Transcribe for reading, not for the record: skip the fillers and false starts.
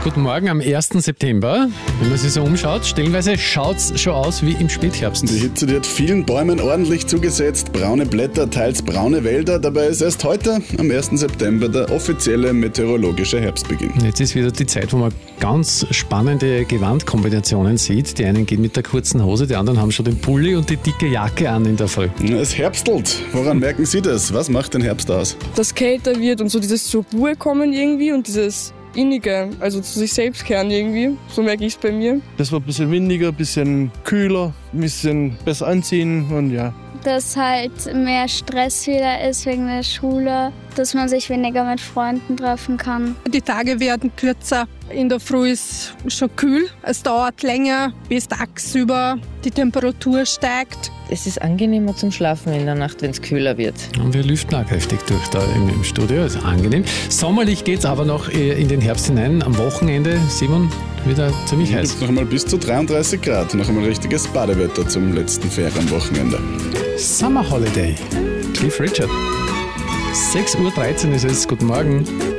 Guten Morgen am 1. September. Wenn man sich so umschaut, stellenweise schaut es schon aus wie im Spätherbst. Die Hitze, die hat vielen Bäumen ordentlich zugesetzt. Braune Blätter, teils braune Wälder. Dabei ist erst heute, am 1. September, der offizielle meteorologische Herbstbeginn. Jetzt ist wieder die Zeit, wo man ganz spannende Gewandkombinationen sieht. Die einen gehen mit der kurzen Hose, die anderen haben schon den Pulli und die dicke Jacke an in der Früh. Es herbstelt. Woran merken Sie das? Was macht den Herbst aus? Dass kälter wird und so dieses zur Ruhe kommen irgendwie und dieses Innige, also zu sich selbst kehren irgendwie. So merke ich es bei mir. Das wird ein bisschen windiger, ein bisschen kühler, ein bisschen besser anziehen und ja. Dass halt mehr Stress wieder ist wegen der Schule, dass man sich weniger mit Freunden treffen kann. Die Tage werden kürzer. In der Früh ist schon kühl. Es dauert länger, bis tagsüber die Temperatur steigt. Es ist angenehmer zum Schlafen in der Nacht, wenn es kühler wird. Und wir lüften auch kräftig durch da im Studio, ist angenehm. Sommerlich geht es aber noch in den Herbst hinein. Am Wochenende, Simon, wieder ziemlich heiß. Noch einmal bis zu 33 Grad. Noch einmal richtiges Badewetter zum letzten Ferienwochenende. Summer Holiday, Cliff Richard. 6.13 Uhr ist es. Guten Morgen.